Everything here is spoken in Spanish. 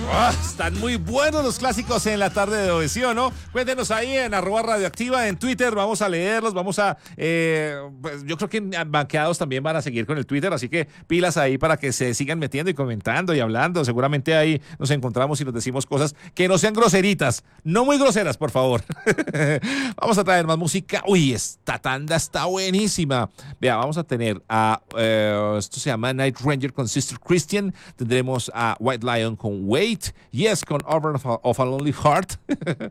Están muy buenos los clásicos en la tarde de hoy, ¿sí o no? Cuéntenos ahí en @radioactiva en Twitter, vamos a leerlos, pues yo creo que en Banqueados también van a seguir con el Twitter, así que pilas ahí para que se sigan metiendo y comentando y hablando. Seguramente ahí nos encontramos y nos decimos cosas que no sean groseritas, no muy groseras, por favor. Vamos a traer más música. Uy, esta tanda está buenísima. Vea, vamos a tener esto se llama Night Ranger con Sister Christian, tendremos a White Lion con Wait, Yes con Over of a Lonely Heart,